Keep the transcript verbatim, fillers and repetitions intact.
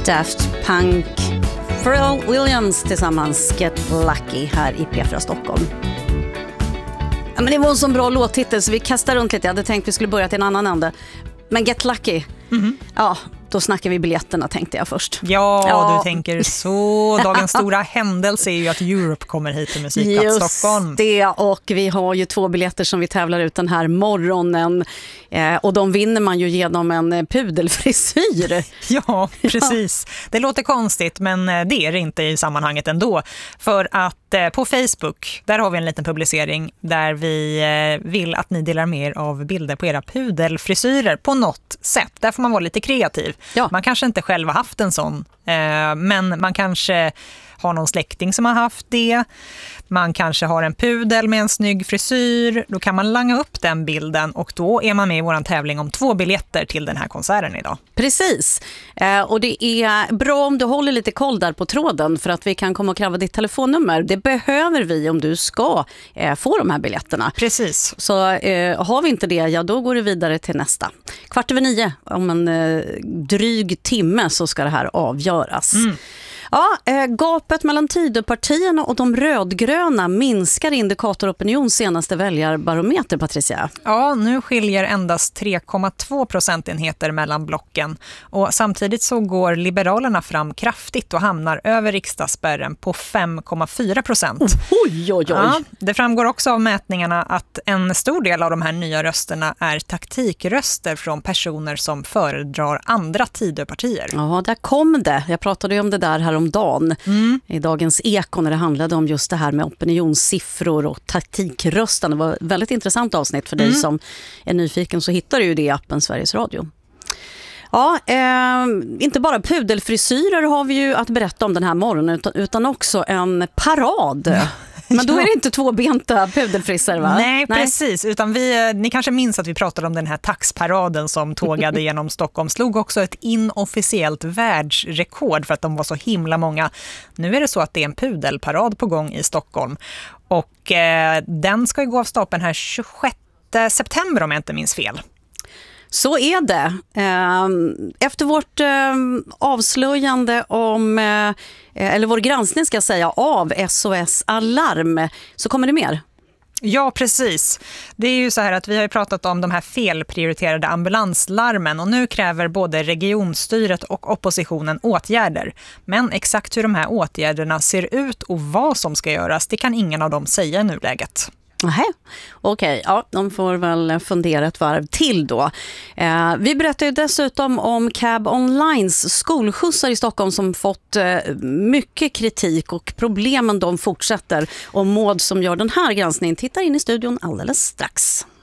Daft Punk, Pharrell Williams tillsammans, Get Lucky här i P fyra Stockholm. Ja, men det var en så bra låttitel så vi kastar runt lite. Jag hade tänkt vi skulle börja till en annan ände. Men Get Lucky, mm-hmm. ja, då snackar vi biljetterna tänkte jag först. Ja, ja. du tänker så. Dagens stora händelse är ju att Europe kommer hit till Musikplats Just Stockholm. det, och vi har ju två biljetter som vi tävlar ut den här morgonen. Eh, och de vinner man ju genom en pudelfrisyr. Ja, precis. Det låter konstigt, men det är det inte i sammanhanget ändå. För att eh, på Facebook, där har vi en liten publicering där vi eh, vill att ni delar med er av bilder på era pudelfrisyrer på något sätt. Där får man vara lite kreativ. Ja. Man kanske inte själv har haft en sån, eh, men man kanske har någon släkting som har haft det. Man kanske har en pudel med en snygg frisyr. Då kan man langa upp den bilden och då är man med i våran tävling om två biljetter till den här konserten idag. Precis. Eh, och det är bra om du håller lite koll där på tråden för att vi kan komma och kräva ditt telefonnummer. Det behöver vi om du ska eh, få de här biljetterna. Precis. Så eh, har vi inte det, ja då går det vidare till nästa. Kvart över nio, om en eh, dryg timme så ska det här avgöras. Mm. Ja, äh, gapet mellan Tidöpartierna och de rödgröna minskar indikatoropinion senaste väljarbarometer, Patricia. Ja, nu skiljer endast tre komma två procentenheter mellan blocken. Och samtidigt så går Liberalerna fram kraftigt och hamnar över riksdagsspärren på fem komma fyra procent. Oj, oj, oj. Ja, det framgår också av mätningarna att en stor del av de här nya rösterna är taktikröster från personer som föredrar andra Tidöpartier. Ja, där kom det. Jag pratade ju om det där här om dagen mm. i dagens Eko när det handlade om just det här med opinionssiffror och taktikrösten. Det var ett väldigt intressant avsnitt för dig mm. som är nyfiken, så hittar du ju det i appen Sveriges Radio. Ja, eh, inte bara pudelfrisyrer har vi ju att berätta om den här morgonen utan, utan också en parad. Ja. Men då är det inte tvåbenta pudelfrisser, va? Nej, Nej, precis. Utan vi, ni kanske minns att vi pratade om den här taxparaden som tågade genom Stockholm. Slog också ett inofficiellt världsrekord för att de var så himla många. Nu är det så att det är en pudelparad på gång i Stockholm. Och eh, den ska ju gå av stapeln här tjugosjätte september om jag inte minns fel. Så är det. Efter vårt avslöjande om, eller vår granskning ska jag säga, av S O S Alarm så kommer det mer. Ja, precis. Det är ju så här att vi har ju pratat om de här felprioriterade ambulanslarmen och nu kräver både regionstyret och oppositionen åtgärder. Men exakt hur de här åtgärderna ser ut och vad som ska göras, det kan ingen av dem säga i nuläget. Nähä, okej. Ja, de får väl fundera ett varv till då. Eh, vi berättar ju dessutom om Cab Onlines skolskjutsar i Stockholm som fått eh, mycket kritik och problemen de fortsätter. Och Maud som gör den här granskningen tittar in i studion alldeles strax.